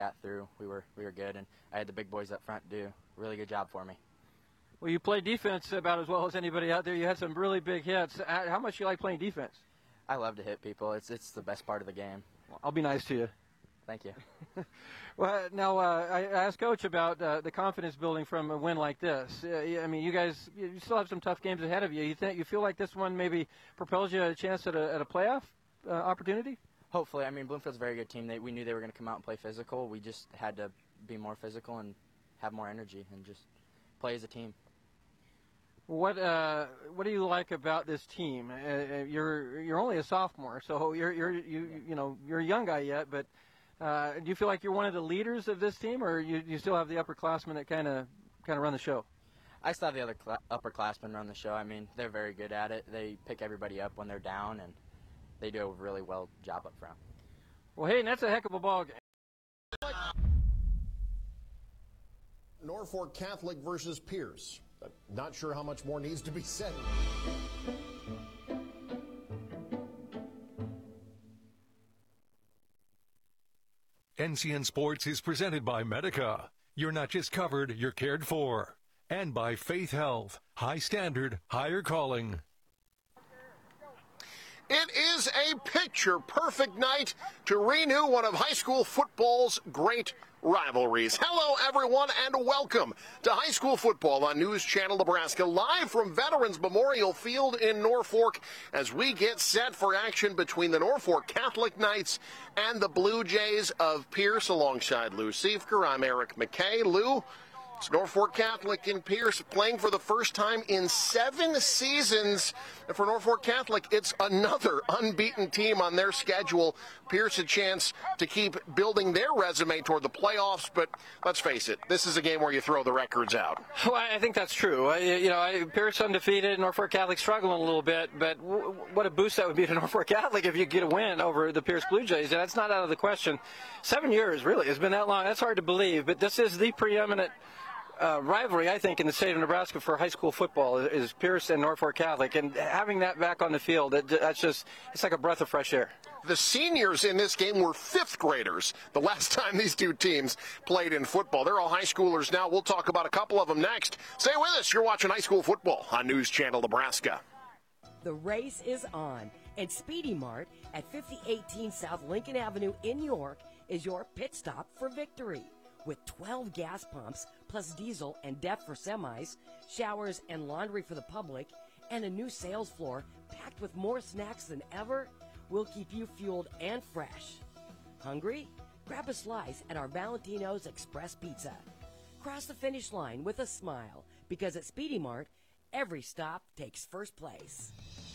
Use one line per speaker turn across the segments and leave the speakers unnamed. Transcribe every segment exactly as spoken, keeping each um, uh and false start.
got through. We were we were good, and I had the big boys up front do a really good job for me.
Well, you played defense about as well as anybody out there. You had some really big hits. How much do you like playing defense?
I love to hit people. It's it's the best part of the game.
Well, I'll be nice to you.
Thank you.
Well, now uh, I asked Coach about uh, the confidence building from a win like this. Uh, I mean, you guys, you still have some tough games ahead of you. You think you feel like this one maybe propels you a chance at a, at a playoff uh, opportunity?
Hopefully. I mean, Bloomfield's a very good team. They, we knew they were going to come out and play physical. We just had to be more physical and have more energy and just play as a team.
What uh, what do you like about this team? Uh, you're you're only a sophomore, so you're you're you you know you're a young guy yet. But uh, do you feel like you're one of the leaders of this team, or you you still have the upperclassmen that kind of kind of run the show?
I still have the other cl- upperclassmen run the show. I mean, they're very good at it. They pick everybody up when they're down, and they do a really well job up front.
Well, hey, and that's a heck of a ball game.
Norfolk Catholic versus Pierce. Not sure how much more needs to be said.
N C N Sports is presented by Medica. You're not just covered, you're cared for. And by Faith Health. High standard, higher calling.
It is a picture-perfect night to renew one of high school football's great rivalries. Hello, everyone, and welcome to high school football on News Channel Nebraska, live from Veterans Memorial Field in Norfolk as we get set for action between the Norfolk Catholic Knights and the Blue Jays of Pierce. Alongside Lou Siefker, I'm Eric McKay. Lou, it's Norfolk Catholic and Pierce playing for the first time in seven seasons. And for Norfolk Catholic, it's another unbeaten team on their schedule. Pierce a chance to keep building their resume toward the playoffs, but let's face it, this is a game where you throw the records out.
Well, I think that's true. I, you know, I, Pierce undefeated, Norfolk Catholic struggling a little bit, but w- what a boost that would be to Norfolk Catholic if you get a win over the Pierce Blue Jays. That's not out of the question. Seven years, really, it's been that long. That's hard to believe, but this is the preeminent Uh, rivalry, I think, in the state of Nebraska for high school football is Pierce and Norfolk Catholic, and having that back on the field, it, that's just, it's like a breath of fresh air.
The seniors in this game were fifth graders the last time these two teams played in football. They're all high schoolers now. We'll talk about a couple of them next. Stay with us. You're watching high school football on News Channel Nebraska.
The race is on, and Speedy Mart at fifty eighteen South Lincoln Avenue in York is your pit stop for victory. With twelve gas pumps, plus diesel and D E F for semis, showers and laundry for the public, and a new sales floor packed with more snacks than ever, we'll keep you fueled and fresh. Hungry? Grab a slice at our Valentino's Express Pizza. Cross the finish line with a smile, because at Speedy Mart, every stop takes first place.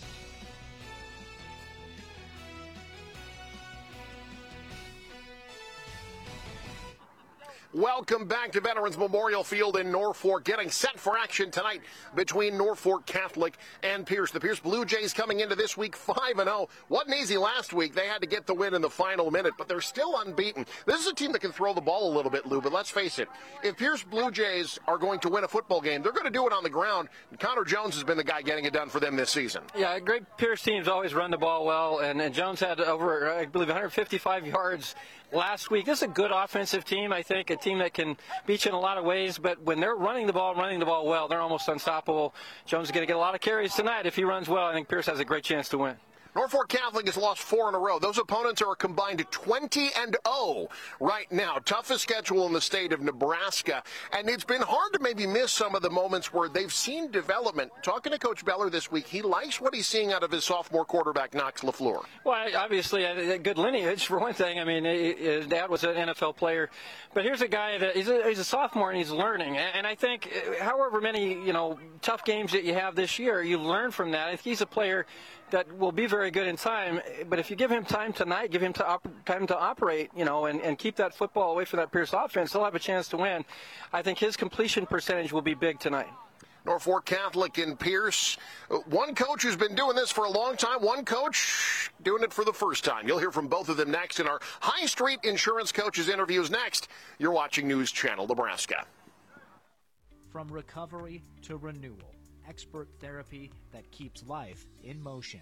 Welcome back to Veterans Memorial Field in Norfolk, getting set for action tonight between Norfolk Catholic and Pierce. The Pierce Blue Jays coming into this week five and oh. Wasn't easy last week. They had to get the win in the final minute, but they're still unbeaten. This is a team that can throw the ball a little bit, Lou, but let's face it. If Pierce Blue Jays are going to win a football game, they're going to do it on the ground. Connor Jones has been the guy getting it done for them this season.
Yeah, great Pierce teams always run the ball well, and, and Jones had over, I believe, one hundred fifty-five yards last week. This is a good offensive team, I think, a team that can beat you in a lot of ways, but when they're running the ball, running the ball well, they're almost unstoppable. Jones is going to get a lot of carries tonight. If he runs well, I think Pierce has a great chance to win.
Norfolk Catholic has lost four in a row. Those opponents are a combined twenty and oh right now. Toughest schedule in the state of Nebraska. And it's been hard to maybe miss some of the moments where they've seen development. Talking to Coach Beller this week, he likes what he's seeing out of his sophomore quarterback, Knox LaFleur.
Well, obviously, a good lineage, for one thing. I mean, his dad was an N F L player. But here's a guy that he's a, he's a sophomore and he's learning. And I think however many, you know, tough games that you have this year, you learn from that. I think he's a player that will be very good in time, but if you give him time tonight, give him to op- time to operate, you know, and, and keep that football away from that Pierce offense, he'll have a chance to win. I think his completion percentage will be big tonight.
Norfolk Catholic and Pierce. One coach who's been doing this for a long time, one coach doing it for the first time. You'll hear from both of them next in our High Street Insurance Coaches interviews next. You're watching News Channel Nebraska.
From recovery to renewal, expert therapy that keeps life in motion.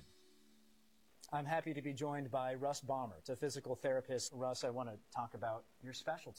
I'm happy to be joined by Russ Baumert, a physical therapist. Russ, I want to talk about your specialty.